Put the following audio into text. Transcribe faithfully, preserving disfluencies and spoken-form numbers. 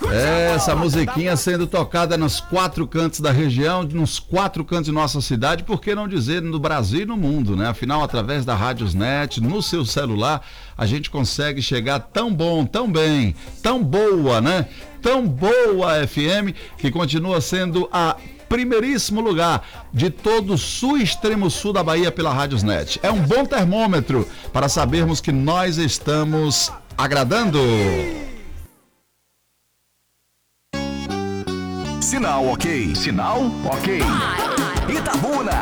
Essa musiquinha sendo tocada nos quatro cantos da região, nos quatro cantos de nossa cidade, por que não dizer no Brasil e no mundo, né? Afinal, através da Radiosnet, no seu celular, a gente consegue chegar tão bom, tão bem, tão boa, né? Tão boa a F M, que continua sendo a primeiríssimo lugar de todo o sul e extremo sul da Bahia pela Radiosnet. É um bom termômetro para sabermos que nós estamos agradando. Sinal ok. Sinal ok. Itabuna.